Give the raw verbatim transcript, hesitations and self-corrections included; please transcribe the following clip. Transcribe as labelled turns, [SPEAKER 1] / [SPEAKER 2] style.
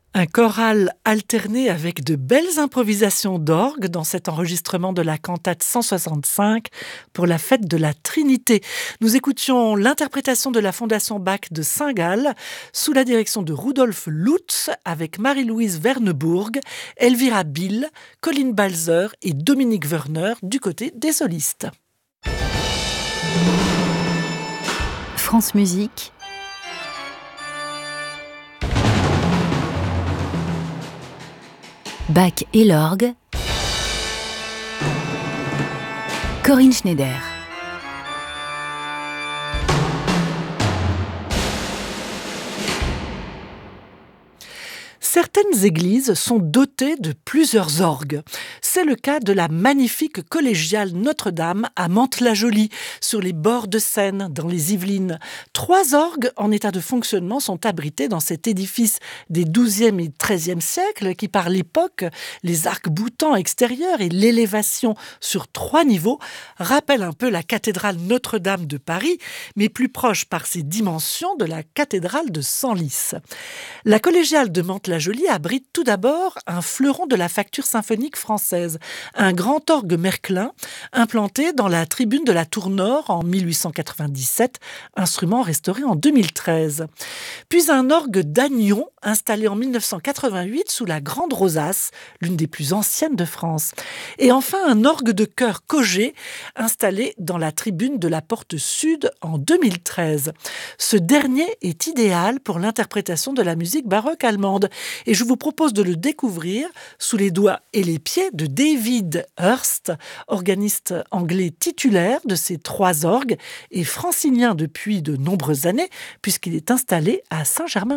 [SPEAKER 1] Un choral alterné avec de belles improvisations d'orgue dans cet enregistrement de la cantate cent soixante-cinq pour la fête de la Trinité. Nous écoutions l'interprétation de la Fondation Bach de Saint-Gall sous la direction de Rudolf Lutz avec Marie-Louise Vernebourg, Elvira Bill, Colin Balzer et Dominique Werner du côté des solistes.
[SPEAKER 2] France Musique. Bach et l'orgue. Corinne Schneider.
[SPEAKER 1] Certaines églises sont dotées de plusieurs orgues. C'est le cas de la magnifique collégiale Notre-Dame à Mantes-la-Jolie, sur les bords de Seine, dans les Yvelines. Trois orgues en état de fonctionnement sont abrités dans cet édifice des douzième et treizième siècles qui, par l'époque, les arcs-boutants extérieurs et l'élévation sur trois niveaux, rappellent un peu la cathédrale Notre-Dame de Paris, mais plus proche par ses dimensions de la cathédrale de Senlis. La collégiale de Mantes-la-Jolie abrite tout d'abord un fleuron de la facture symphonique française, un grand orgue Merklin implanté dans la tribune de la Tour Nord en mille huit cent quatre-vingt-dix-sept, instrument restauré en deux mille treize. Puis un orgue d'Agnon installé en mille neuf cent quatre-vingt-huit sous la Grande Rosace, l'une des plus anciennes de France. Et enfin un orgue de chœur Cogé installé dans la tribune de la Porte Sud en deux mille treize. Ce dernier est idéal pour l'interprétation de la musique baroque allemande. Et je vous propose de le découvrir sous les doigts et les pieds de David Hurst, organiste anglais titulaire de ces trois orgues et francilien depuis de nombreuses années, puisqu'il est installé à Saint-Germain.